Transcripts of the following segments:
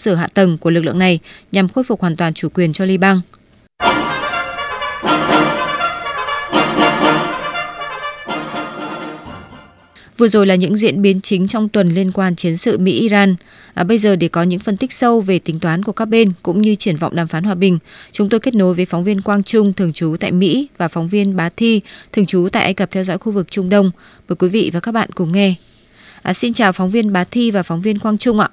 sở hạ tầng của lực lượng này nhằm khôi phục hoàn toàn chủ quyền cho Liban. Vừa rồi là những diễn biến chính trong tuần liên quan chiến sự Mỹ-Iran. Bây giờ để có những phân tích sâu về tính toán của các bên cũng như triển vọng đàm phán hòa bình, chúng tôi kết nối với phóng viên Quang Trung thường trú tại Mỹ và phóng viên Bá Thi thường trú tại Ai Cập theo dõi khu vực Trung Đông. Mời quý vị và các bạn cùng nghe. Xin chào phóng viên Bá Thi và phóng viên Quang Trung ạ.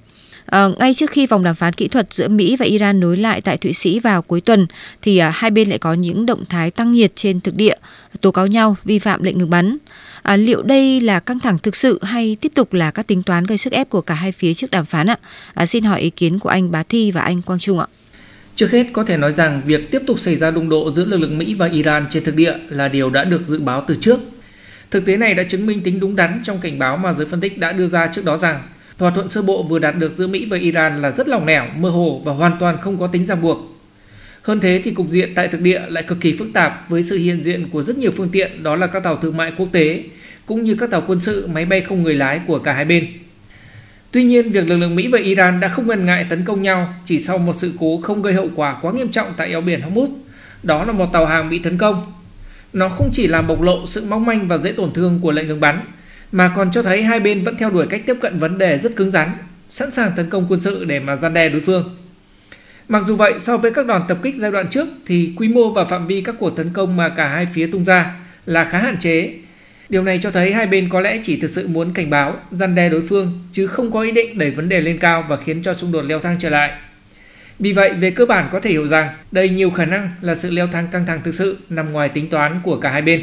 Ngay trước khi vòng đàm phán kỹ thuật giữa Mỹ và Iran nối lại tại Thụy Sĩ vào cuối tuần, thì hai bên lại có những động thái tăng nhiệt trên thực địa, tố cáo nhau vi phạm lệnh ngừng bắn. Liệu đây là căng thẳng thực sự hay tiếp tục là các tính toán gây sức ép của cả hai phía trước đàm phán ạ? Xin hỏi ý kiến của anh Bá Thi và anh Quang Trung ạ. Trước hết có thể nói rằng việc tiếp tục xảy ra đụng độ giữa lực lượng Mỹ và Iran trên thực địa là điều đã được dự báo từ trước. Thực tế này đã chứng minh tính đúng đắn trong cảnh báo mà giới phân tích đã đưa ra trước đó rằng thỏa thuận sơ bộ vừa đạt được giữa Mỹ và Iran là rất lỏng lẻo, mơ hồ và hoàn toàn không có tính ràng buộc. Hơn thế thì cục diện tại thực địa lại cực kỳ phức tạp với sự hiện diện của rất nhiều phương tiện, đó là các tàu thương mại quốc tế, cũng như các tàu quân sự, máy bay không người lái của cả hai bên. Tuy nhiên, việc lực lượng Mỹ và Iran đã không ngần ngại tấn công nhau chỉ sau một sự cố không gây hậu quả quá nghiêm trọng tại eo biển Hormuz, đó là một tàu hàng bị tấn công. Nó không chỉ làm bộc lộ sự mong manh và dễ tổn thương của lệnh ngừng bắn, mà còn cho thấy hai bên vẫn theo đuổi cách tiếp cận vấn đề rất cứng rắn, sẵn sàng tấn công quân sự để mà răn đe đối phương. Mặc dù vậy, so với các đòn tập kích giai đoạn trước thì quy mô và phạm vi các cuộc tấn công mà cả hai phía tung ra là khá hạn chế. Điều này cho thấy hai bên có lẽ chỉ thực sự muốn cảnh báo, răn đe đối phương, chứ không có ý định đẩy vấn đề lên cao và khiến cho xung đột leo thang trở lại. Vì vậy, về cơ bản có thể hiểu rằng đây nhiều khả năng là sự leo thang căng thẳng thực sự nằm ngoài tính toán của cả hai bên.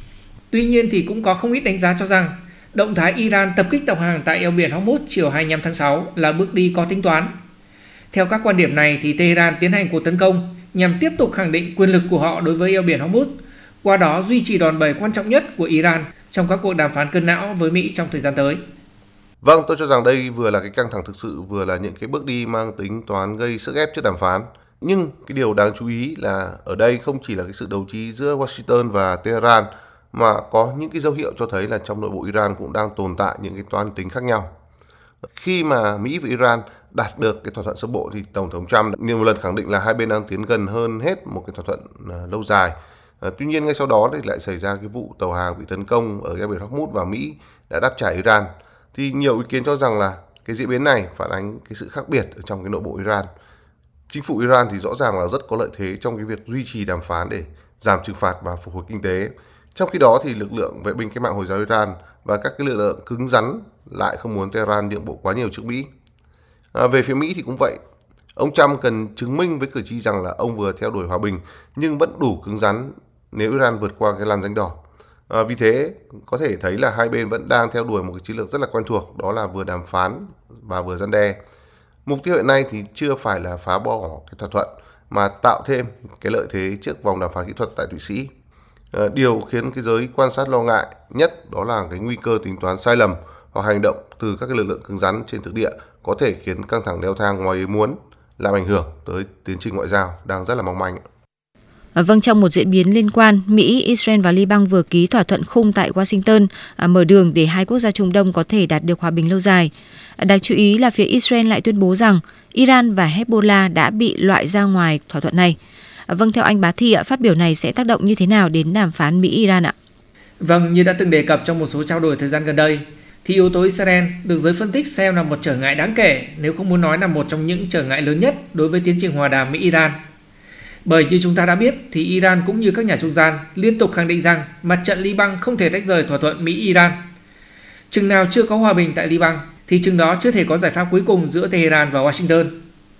Tuy nhiên thì cũng có không ít đánh giá cho rằng động thái Iran tập kích tàu hàng tại eo biển Hormuz chiều 25 tháng 6 là bước đi có tính toán. Theo các quan điểm này thì Tehran tiến hành cuộc tấn công nhằm tiếp tục khẳng định quyền lực của họ đối với eo biển Hormuz, qua đó duy trì đòn bẩy quan trọng nhất của Iran trong các cuộc đàm phán cân não với Mỹ trong thời gian tới. Vâng, tôi cho rằng đây vừa là cái căng thẳng thực sự, vừa là những cái bước đi mang tính toán gây sức ép trước đàm phán. Nhưng cái điều đáng chú ý là ở đây không chỉ là cái sự đấu trí giữa Washington và Tehran, mà có những cái dấu hiệu cho thấy là trong nội bộ Iran cũng đang tồn tại những cái toán tính khác nhau. Khi mà Mỹ và Iran đạt được cái thỏa thuận sơ bộ thì Tổng thống Trump nhiều lần khẳng định là hai bên đang tiến gần hơn hết một cái thỏa thuận lâu dài. Tuy nhiên ngay sau đó thì lại xảy ra cái vụ tàu hàng bị tấn công ở eo biển Hormuz và Mỹ đã đáp trả Iran. Thì nhiều ý kiến cho rằng là cái diễn biến này phản ánh cái sự khác biệt ở trong cái nội bộ Iran. Chính phủ Iran thì rõ ràng là rất có lợi thế trong cái việc duy trì đàm phán để giảm trừng phạt và phục hồi kinh tế. Trong khi đó thì lực lượng vệ binh cách mạng Hồi giáo Iran và các cái lực lượng cứng rắn lại không muốn Tehran nhượng bộ quá nhiều trước Mỹ. Về phía Mỹ thì cũng vậy. Ông Trump cần chứng minh với cử tri rằng là ông vừa theo đuổi hòa bình nhưng vẫn đủ cứng rắn nếu Iran vượt qua cái làn ranh đỏ. Vì thế có thể thấy là hai bên vẫn đang theo đuổi một cái chiến lược rất là quen thuộc, đó là vừa đàm phán và vừa răn đe. Mục tiêu hiện nay thì chưa phải là phá bỏ cái thỏa thuận mà tạo thêm cái lợi thế trước vòng đàm phán kỹ thuật tại Thụy Sĩ. Điều khiến cái giới quan sát lo ngại nhất đó là cái nguy cơ tính toán sai lầm hoặc hành động từ các cái lực lượng cứng rắn trên thực địa có thể khiến căng thẳng leo thang ngoài ý muốn, làm ảnh hưởng tới tiến trình ngoại giao đang rất là mong manh. Vâng, trong một diễn biến liên quan, Mỹ, Israel và Liban vừa ký thỏa thuận khung tại Washington, mở đường để hai quốc gia Trung Đông có thể đạt được hòa bình lâu dài. Đáng chú ý là phía Israel lại tuyên bố rằng Iran và Hezbollah đã bị loại ra ngoài thỏa thuận này. Vâng, theo anh Bá Thi, phát biểu này sẽ tác động như thế nào đến đàm phán Mỹ-Iran ạ? Vâng, như đã từng đề cập trong một số trao đổi thời gian gần đây, thì yếu tố Israel được giới phân tích xem là một trở ngại đáng kể, nếu không muốn nói là một trong những trở ngại lớn nhất đối với tiến trình hòa đàm Mỹ-Iran. Bởi như chúng ta đã biết thì Iran cũng như các nhà trung gian liên tục khẳng định rằng mặt trận Liban không thể tách rời thỏa thuận Mỹ-Iran. Chừng nào chưa có hòa bình tại Liban thì chừng đó chưa thể có giải pháp cuối cùng giữa Tehran và Washington.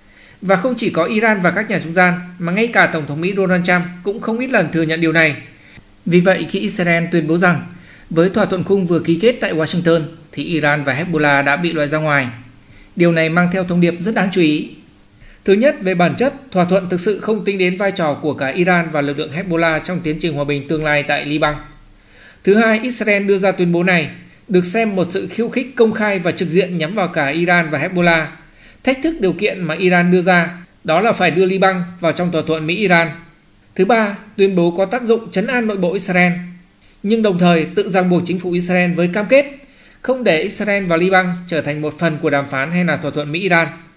Và không chỉ có Iran và các nhà trung gian mà ngay cả Tổng thống Mỹ Donald Trump cũng không ít lần thừa nhận điều này. Vì vậy khi Israel tuyên bố rằng với thỏa thuận khung vừa ký kết tại Washington thì Iran và Hezbollah đã bị loại ra ngoài, điều này mang theo thông điệp rất đáng chú ý. Thứ nhất, về bản chất, thỏa thuận thực sự không tính đến vai trò của cả Iran và lực lượng Hezbollah trong tiến trình hòa bình tương lai tại Liban. Thứ hai, Israel đưa ra tuyên bố này được xem một sự khiêu khích công khai và trực diện nhắm vào cả Iran và Hezbollah, thách thức điều kiện mà Iran đưa ra, đó là phải đưa Liban vào trong thỏa thuận Mỹ-Iran. Thứ ba, tuyên bố có tác dụng trấn an nội bộ Israel, nhưng đồng thời tự ràng buộc chính phủ Israel với cam kết không để Israel và Liban trở thành một phần của đàm phán hay là thỏa thuận Mỹ-Iran.